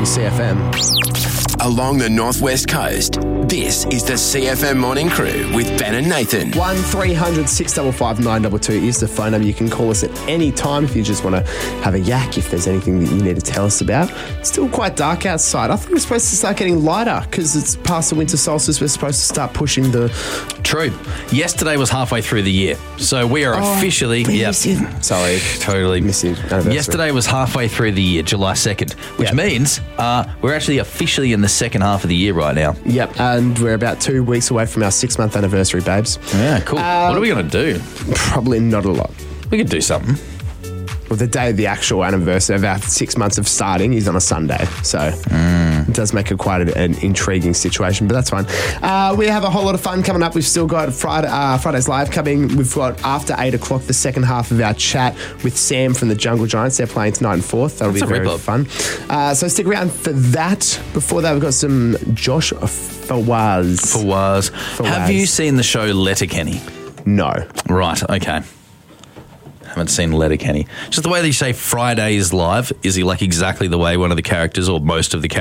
Morning CFM. Along the northwest coast, this is the CFM Morning Crew with Ben and Nathan. 1300 655 922 is the phone number. You can call us at any time if you just want to have a yak, if there's anything that you need to tell us about. It's still quite dark outside. I think we're supposed to start getting lighter because it's past the winter solstice. We're supposed to start pushing the... True. Yesterday was halfway through the year, so we are officially... Sorry. Totally. Missing anniversary. Yesterday was halfway through the year, July 2nd, which means we're actually officially in the second half of the year right now. Yep, and we're about 2 weeks away from our 6-month anniversary, babes. Yeah, cool. What are we going to do? Probably not a lot. We could do something. Well, the day of the actual anniversary of our 6 months of starting is on a Sunday, so it does make it quite an intriguing situation, but that's fine. We have a whole lot of fun coming up. We've still got Friday's Live coming. We've got after 8 o'clock the second half of our chat with Sam from the Jungle Giants. They're playing tonight and fourth. That'll be very fun. So stick around for that. Before that, we've got some Josh Fawaz. Have you seen the show Letterkenny? No. Right, okay. Haven't seen Letterkenny. Just the way that you say Friday's Live is like exactly the way one of the characters or most of the characters